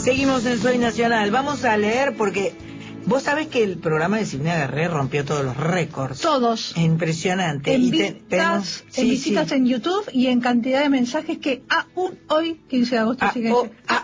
Seguimos en Soy Nacional. Vamos a leer porque vos sabés que el programa de Silvina Garré rompió todos los récords. Todos. Impresionante. En Y vistas, en visitas en YouTube y en cantidad de mensajes que aún hoy, 15 de agosto, sigue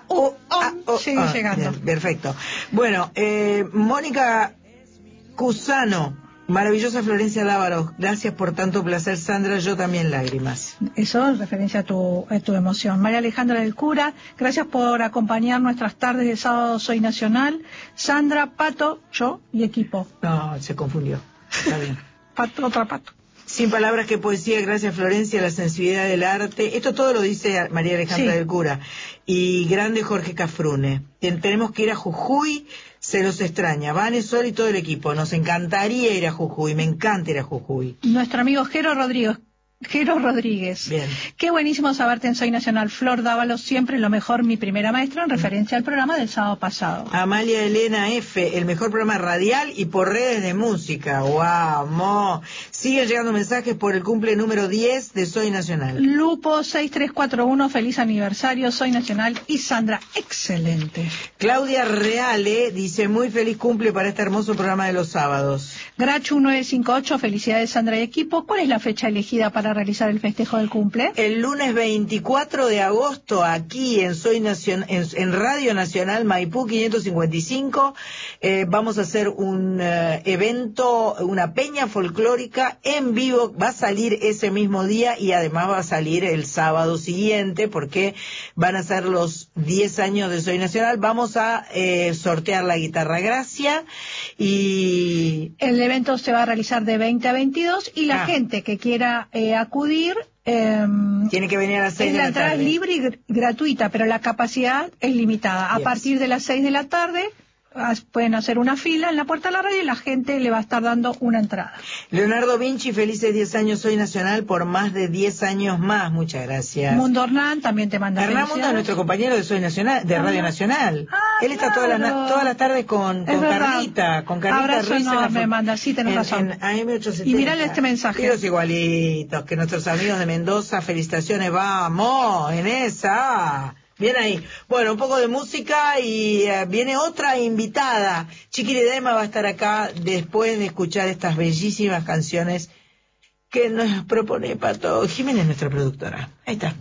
llegando. Bien, perfecto. Bueno, Mónica Cusano. Maravillosa Florencia Lávaros, gracias por tanto placer. Sandra, yo también lágrimas. Eso en referencia a tu emoción. María Alejandra del Cura, gracias por acompañar nuestras tardes de sábado Soy Nacional. Sandra, Pato, yo y equipo. No, se confundió. Está bien. Pato, otra Pato. Sin palabras que poesía, gracias Florencia, la sensibilidad del arte. Esto todo lo dice María Alejandra del Cura. Y grande Jorge Cafrune. Tenemos que ir a Jujuy, se los extraña. Vane, Sol y todo el equipo. Nos encantaría ir a Jujuy, me encanta ir a Jujuy. Nuestro amigo Jero Rodríguez. Bien. Qué buenísimo saberte en Soy Nacional. Flor Dávalos, siempre lo mejor, mi primera maestra, en referencia al programa del sábado pasado. Amalia Elena F., el mejor programa radial y por redes de música. ¡Wow! Mo. Siguen llegando mensajes por el cumple número 10 de Soy Nacional. Lupo 6341, feliz aniversario, Soy Nacional. Y Sandra, excelente. Claudia Reale dice, muy feliz cumple para este hermoso programa de los sábados. Grachu 958, felicidades Sandra y equipo. ¿Cuál es la fecha elegida para realizar el festejo del cumple? El lunes 24 de agosto, aquí en en Radio Nacional Maipú 555, vamos a hacer un evento, una peña folclórica en vivo. Va a salir ese mismo día y además va a salir el sábado siguiente porque van a ser los 10 años de Soy Nacional. Vamos a sortear la guitarra Gracia y... El evento se va a realizar de 20 a 22 y la gente que quiera acudir... tiene que venir a las 6 de la tarde. La entrada es libre y gratuita, pero la capacidad es limitada. A partir de las 6 de la tarde pueden hacer una fila en la puerta de la radio y la gente le va a estar dando una entrada. Leonardo Vinci, felices 10 años Soy Nacional por más de 10 años más. Muchas gracias. Mundo Hernán también te manda Hernán Mundo es nuestro compañero de Soy Nacional, de Radio Nacional. Él está todas las tardes con Carlita Abrazo Ruiz. Me manda, sí, tenés razón. En AM870. Y mirale este mensaje. Y los igualitos, que nuestros amigos de Mendoza, felicitaciones, vamos, en esa. Bien ahí. Bueno, un poco de música y viene otra invitada. Chiquiridema va a estar acá después de escuchar estas bellísimas canciones que nos propone Pato Jiménez, nuestra productora. Ahí está.